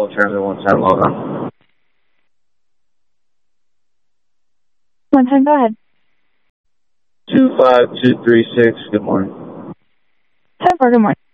Bravo, Transit 17, log on. 110, go ahead. 25236, good morning. 10-4, good morning.